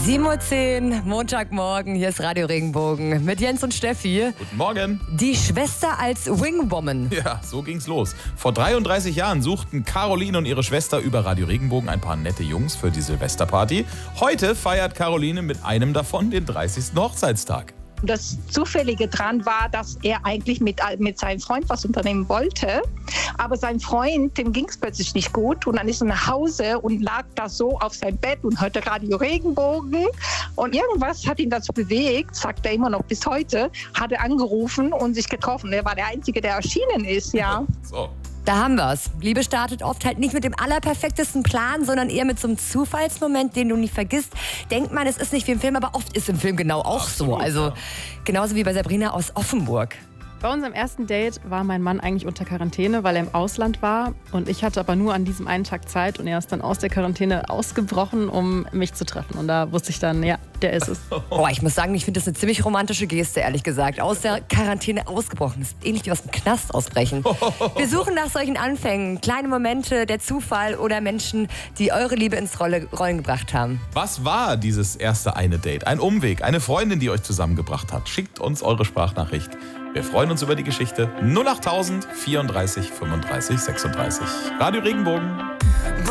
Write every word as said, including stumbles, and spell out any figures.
sieben Uhr zehn, Montagmorgen, hier ist Radio Regenbogen mit Jens und Steffi. Guten Morgen. Die Schwester als Wingwoman. Ja, so ging's los. Vor dreiunddreißig Jahren suchten Caroline und ihre Schwester über Radio Regenbogen ein paar nette Jungs für die Silvesterparty. Heute feiert Caroline mit einem davon den dreißigsten Hochzeitstag. Das Zufällige dran war, dass er eigentlich mit, mit seinem Freund was unternehmen wollte. Aber sein Freund, dem ging es plötzlich nicht gut. Und dann ist er nach Hause und lag da so auf seinem Bett und hörte Radio Regenbogen. Und irgendwas hat ihn dazu bewegt, sagt er immer noch bis heute, hat er angerufen und sich getroffen. Er war der Einzige, der erschienen ist, ja. So. Da haben wir's. Liebe startet oft halt nicht mit dem allerperfektesten Plan, sondern eher mit so einem Zufallsmoment, den du nie vergisst. Denkt man, es ist nicht wie im Film, aber oft ist im Film genau auch Absolut, so. Also ja. genauso wie bei Sabrina aus Offenburg. Bei unserem ersten Date war mein Mann eigentlich unter Quarantäne, weil er im Ausland war. Und ich hatte aber nur an diesem einen Tag Zeit und er ist dann aus der Quarantäne ausgebrochen, um mich zu treffen. Und da wusste ich dann, ja, der ist es. Oh, ich muss sagen, ich finde das eine ziemlich romantische Geste, ehrlich gesagt. Aus der Quarantäne ausgebrochen. Das ist ähnlich wie aus dem Knast ausbrechen. Wir suchen nach solchen Anfängen, kleine Momente, der Zufall oder Menschen, die eure Liebe ins Rolle, Rollen gebracht haben. Was war dieses erste eine Date? Ein Umweg, eine Freundin, die euch zusammengebracht hat? Schickt uns eure Sprachnachricht. Wir freuen uns über die Geschichte. null acht tausend vierunddreißig fünfunddreißig sechsunddreißig. Radio Regenbogen.